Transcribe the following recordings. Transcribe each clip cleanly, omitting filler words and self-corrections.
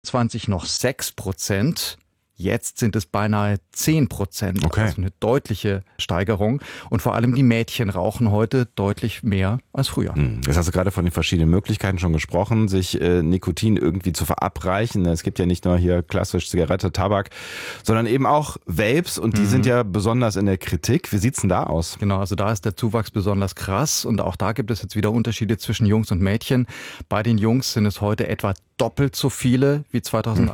20 noch 6%. Jetzt sind es beinahe 10%. Okay. Also eine deutliche Steigerung. Und vor allem die Mädchen rauchen heute deutlich mehr als früher. Jetzt hast du gerade von den verschiedenen Möglichkeiten schon gesprochen, sich Nikotin irgendwie zu verabreichen. Es gibt ja nicht nur hier klassisch Zigarette, Tabak, sondern eben auch Vapes. Und die sind ja besonders in der Kritik. Wie sieht's denn da aus? Genau, also da ist der Zuwachs besonders krass. Und auch da gibt es jetzt wieder Unterschiede zwischen Jungs und Mädchen. Bei den Jungs sind es heute etwa doppelt so viele wie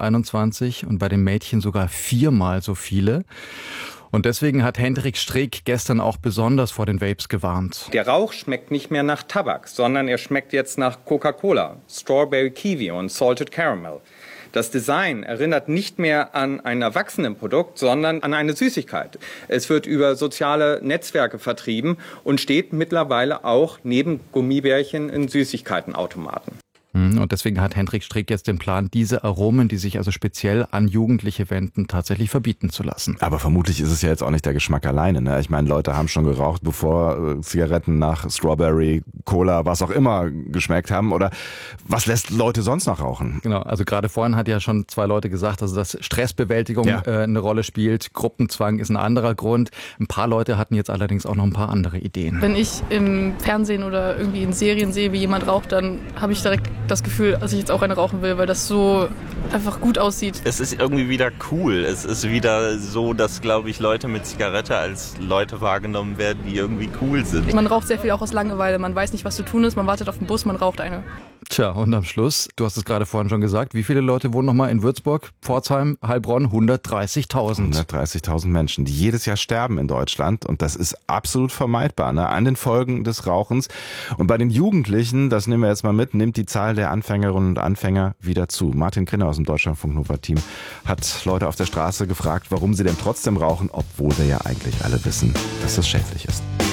2021 und bei den Mädchen sogar 4-mal so viele. Und deswegen hat Hendrik Streeck gestern auch besonders vor den Vapes gewarnt. Der Rauch schmeckt nicht mehr nach Tabak, sondern er schmeckt jetzt nach Coca-Cola, Strawberry Kiwi und Salted Caramel. Das Design erinnert nicht mehr an ein Erwachsenenprodukt, sondern an eine Süßigkeit. Es wird über soziale Netzwerke vertrieben und steht mittlerweile auch neben Gummibärchen in Süßigkeitenautomaten. Und deswegen hat Hendrik Streeck jetzt den Plan, diese Aromen, die sich also speziell an Jugendliche wenden, tatsächlich verbieten zu lassen. Aber vermutlich ist es ja jetzt auch nicht der Geschmack alleine. Ne? Ich meine, Leute haben schon geraucht, bevor Zigaretten nach Strawberry, Cola, was auch immer geschmeckt haben. Oder was lässt Leute sonst noch rauchen? Genau, also gerade vorhin hat ja schon 2 Leute gesagt, also dass Stressbewältigung eine Rolle spielt. Gruppenzwang ist ein anderer Grund. Ein paar Leute hatten jetzt allerdings auch noch ein paar andere Ideen. Wenn ich im Fernsehen oder irgendwie in Serien sehe, wie jemand raucht, dann habe ich direkt das Gefühl, dass ich jetzt auch eine rauchen will, weil das so einfach gut aussieht. Es ist irgendwie wieder cool. Es ist wieder so, dass, glaube ich, Leute mit Zigarette als Leute wahrgenommen werden, die irgendwie cool sind. Man raucht sehr viel auch aus Langeweile. Man weiß nicht, was zu tun ist. Man wartet auf den Bus, man raucht eine. Tja, und am Schluss, du hast es gerade vorhin schon gesagt, wie viele Leute wohnen nochmal in Würzburg, Pforzheim, Heilbronn? 130.000. 130.000 Menschen, die jedes Jahr sterben in Deutschland. Und das ist absolut vermeidbar, ne? An den Folgen des Rauchens. Und bei den Jugendlichen, das nehmen wir jetzt mal mit, nimmt die Zahl der Anfängerinnen und Anfänger wieder zu. Martin Krinner aus dem Deutschlandfunk Nova-Team hat Leute auf der Straße gefragt, warum sie denn trotzdem rauchen, obwohl wir ja eigentlich alle wissen, dass das schädlich ist.